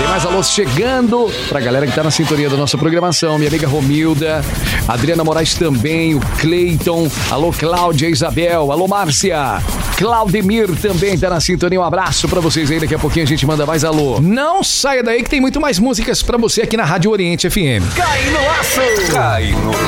mais alôs chegando pra galera que tá na sintonia da nossa programação. Minha amiga Romilda, Adriana Moraes também, o Cleiton, alô Cláudia, Isabel, alô Márcia, Claudemir também tá na sintonia. Um abraço pra vocês aí, daqui a pouquinho a gente manda mais alô. Não saia daí que tem muito mais músicas pra você aqui na Rádio Oriente FM. Cai no laço! Cai no